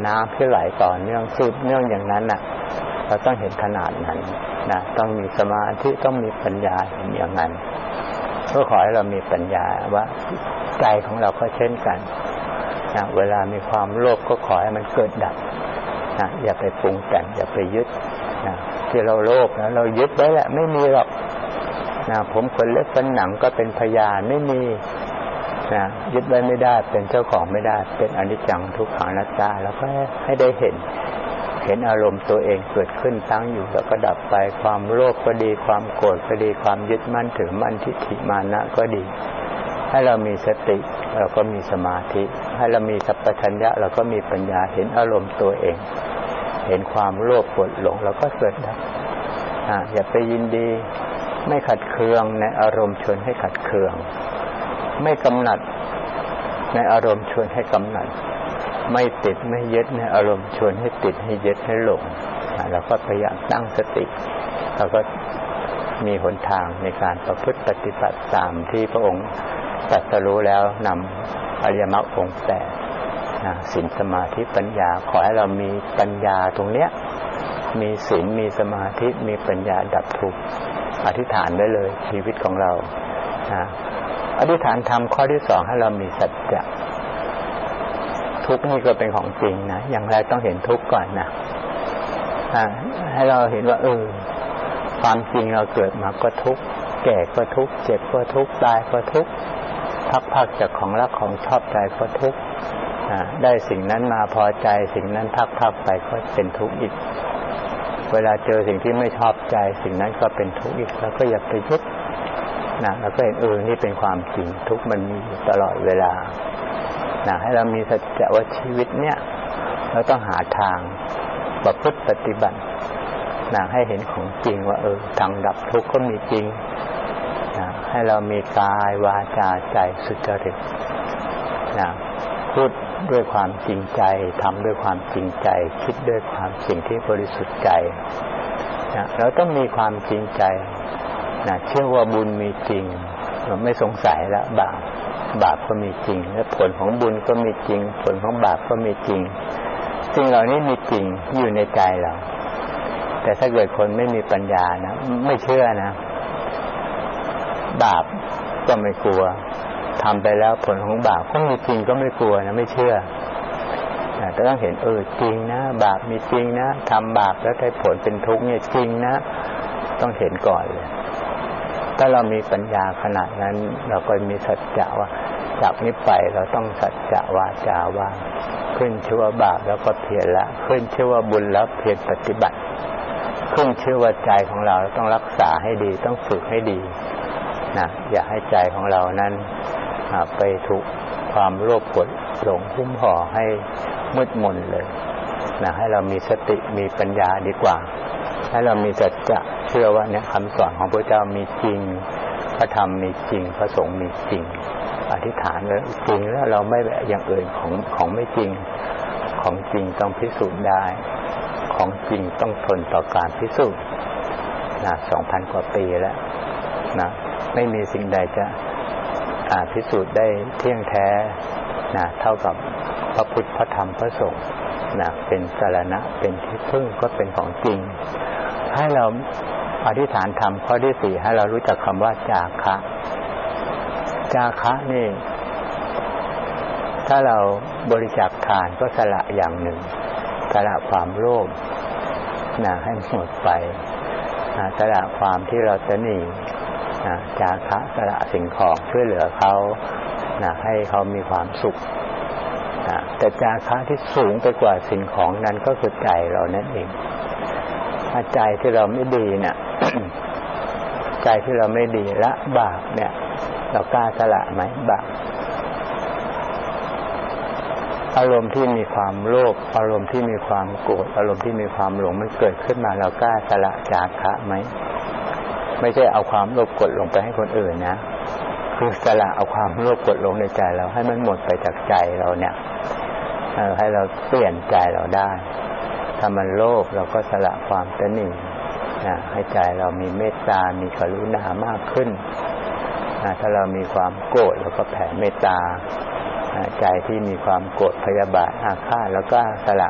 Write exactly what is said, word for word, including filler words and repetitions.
น้ำที่ไหลต่อเนื่องสืบเนื่องอย่างนั้นน่ะเราต้องเห็นขนาดนั้นนะต้องมีสมาธิต้องมีปัญญาเห็นอย่างนั้นก็ขอให้เรามีปัญญาว่าใจของเราก็เช่นกันนะเวลามีความโลภก็ขอให้มันเกิดดับนะอย่าไปปรุงแต่งอย่าไปยึดนะที่เราโลภนะเรายึดไว้แหละไม่มีหรอกนะผมขนเล็บฟันหนังก็เป็นพยานไม่มีนะยึดไว้ไม่ได้เป็นเจ้าของไม่ได้เป็นอนิจจังทุกขังอนัตตาแล้วก็ให้ได้เห็นเห็นอารมณ์ตัวเองเกิดขึ้นตั้งอยู่แล้วก็ดับไปความโลภก็ดีความโกรธก็ดีความยึดมั่นถือมั่นทิฏฐิมานะก็ดีให้เรามีสติเราก็มีสมาธิให้เรามีสัพพัญญะเราก็มีปัญญาเห็นอารมณ์ตัวเองเห็นความโลภโกรธหลงเราก็เกิดดับอ่าอย่าไปยินดีไม่ขัดเคืองในอารมณ์ชวนให้ขัดเคืองไม่กำหนัดในอารมณ์ชวนให้กำหนัดไม่ติดไม่ยึดในอารมณ์ชวนให้ติดให้ยึดให้หลงเราก็พยายามตั้งสติเราก็มีหนทางในการประพฤติปฏิบัติตามที่พระองค์ตรัสรู้แล้วนำอริยมรรคองค์แปดศีลสมาธิปัญญาขอให้เรามีปัญญาตรงเนี้ยมีศีลมีสมาธิมีปัญญาดับทุกข์อธิษฐานได้เลยชีวิตของเราอธิษฐานทำข้อที่สองให้เรามีสัจจะทุกข์นี่ก็เป็นของจริงนะอย่างไรต้องเห็นทุกข์ก่อนนะให้เราเห็นว่าเออความจริงเราเกิดมาก็ทุกข์แก่ก็ทุกข์เจ็บก็ทุกข์ตายก็ทุกข์พักพักจากของรักของชอบใจก็ทุกข์ได้สิ่งนั้นมาพอใจสิ่งนั้นพักพักไปก็เป็นทุกข์อีกเวลาเจอสิ่งที่ไม่ชอบใจสิ่งนั้นก็เป็นทุกข์อีกแล้วก็อย่าไปยึดนะแล้วก็เห็นเออนี่เป็นความจริงทุกข์มันมีอยู่ตลอดเวลานะให้เรามีสัจจะว่าชีวิตเนี่ยเราต้องหาทางประพฤติปฏิบัตินะให้เห็นของจริงว่าเออทางดับทุกข์ก็มีจริงนะให้เรามีกายวาจาใจสุจริตนะพูดด้วยความจริงใจทำด้วยความจริงใจคิดด้วยความสิ่งที่บริสุทธิ์ใจนะเราต้องมีความจริงใจนะเชื่อว่าบุญมีจริงเราไม่สงสัยละบาปบาปก็มีจริงและผลของบุญก็มีจริงผลของบาปก็มีจริงสิ่งเหล่านี้มีจริงอยู่ในใจเราแต่ถ้าเกิดคนไม่มีปัญญานะไม่เชื่อนะบาปก็ไม่กลัวทำไปแล้วผลของบาปก็มีจริงก็ไม่กลัวนะไม่เชื่อแต่ต้องเห็นเออจริงนะบาปมีจริงนะทำบาปแล้วได้ผลเป็นทุกข์เนี่ยจริงนะต้องเห็นก่อนเลยถ้าเรามีปัญญาขนาดนั้นเราก็มีสัจจะว่าจากนี้ไปเราต้องสัจจะวาจาว่าขึ้นชื่อว่าบาปแล้วก็เพียรละขึ้นชื่อว่าบุญแล้วเพียรปฏิบัติขึ้นชื่อว่าใจของเราต้องรักษาให้ดีต้องฝึกให้ดีนะอย่าให้ใจของเรานั้นไปถูกความโลภโกรธหลงหุ้มห่อให้มืดมนเลยนะให้เรามีสติมีปัญญาดีกว่าให้เรามีสัจจะเชื่อว่าเนี่ยคำสอนของพระเจ้ามีจริงพระธรรมมีจริงพระสงฆ์มีจริงอธิษฐานเลยจริงแล้วเราไม่แบบอย่างอื่นของของไม่จริงของจริงต้องพิสูจน์ได้ของจริงต้องทนต่อการพิสูจน์นะสองพันกว่าปีแล้วนะไม่มีสิ่งใดจะพิสูจน์ได้เที่ยงแท้นะเท่ากับพระพุทธพระธรรมพระสงฆ์นะเป็นสรณะเป็นที่พึ่งก็เป็นของจริงให้เราอธิษฐานธรรมข้อที่สี่ให้เรารู้จักคำว่าจาคะจาคะนี่ถ้าเราบริจาคทานก็สละอย่างหนึ่งสละความโลภนะให้หมดไปนะสละความที่เราจะหนีนะจาคะสละสิ่งของช่วยเหลือเขานะให้เขามีความสุขนะแต่จาคะที่สูงไปกว่าสิ่งของนั้นก็คือใจเรานั่นเองถ้าใจที่เราไม่ดีเนี่ย ใจที่เราไม่ดีละบาปเนี่ยเรากล้าสละไหมบาปอารมณ์ที่มีความโลภอารมณ์ที่มีความโกรธอารมณ์ที่มีความหลงมันเกิดขึ้นมาเรากล้าสละจาคะไหมไม่ใช่เอาความโลภกดลงไปให้คนอื่นนะคือสละเอาความโลภกดลงในใจเราให้มันหมดไปจากใจเราเนี่ยเออให้เราเปลี่ยนใจเราได้ถ้ามันโลภเราก็สละความตนีนะให้ใจเรามีเมตตามีกรุณามากขึ้นนะถ้าเรามีความโกรธเราก็แผ่เมตตาใจที่มีความโกรธพยาบาทอาฆาตแล้วก็สละ